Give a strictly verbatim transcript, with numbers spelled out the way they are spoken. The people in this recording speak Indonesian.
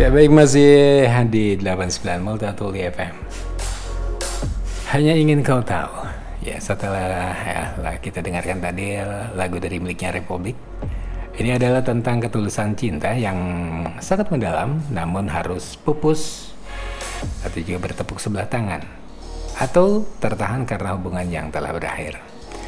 Ya baik, masih di delapan puluh sembilan Multatuli F M. Hanya ingin kau tahu. Ya, setelah ya, lah kita dengarkan tadi lagu dari miliknya Republik. Ini adalah tentang ketulusan cinta yang sangat mendalam, namun harus pupus atau juga bertepuk sebelah tangan, atau tertahan karena hubungan yang telah berakhir.